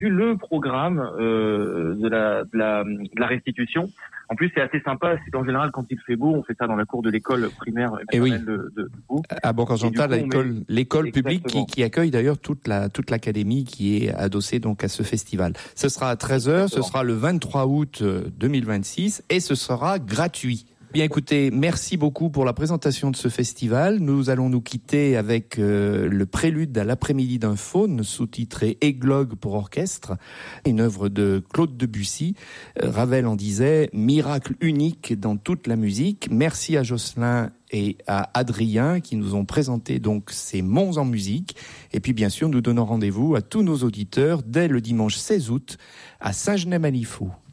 le programme de la restitution. En plus, c'est assez sympa. C'est qu'en général, quand il fait beau, on fait ça dans la cour de l'école primaire de Bourg. À Bourg-Argental, l'école publique qui accueille d'ailleurs toute l'académie qui est adossée donc à ce festival. Ce sera à 13h, ce sera le 23 août 2026 et ce sera gratuit. Bien écoutez, merci beaucoup pour la présentation de ce festival. Nous allons nous quitter avec le prélude à l'après-midi d'un faune, sous-titré Églogue pour orchestre, une œuvre de Claude Debussy. Ravel en disait « Miracle unique dans toute la musique ». Merci à Jocelyn et à Adrien qui nous ont présenté donc ces monts en musique. Et puis bien sûr, nous donnons rendez-vous à tous nos auditeurs dès le dimanche 16 août à Saint-Genès-Malifaux.